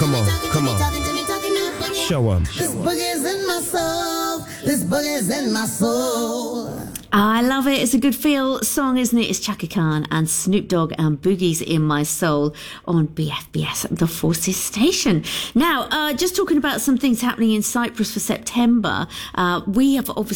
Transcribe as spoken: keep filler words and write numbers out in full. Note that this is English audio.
Come on, come on. Show 'em. This boogie's in my soul. This boogie's in my soul. I love it. It's a good feel song, isn't it? It's Chaka Khan and Snoop Dogg and Boogie's in My Soul on B F B S, the Forces Station. Now, uh, just talking about some things happening in Cyprus for September. Uh, we have obviously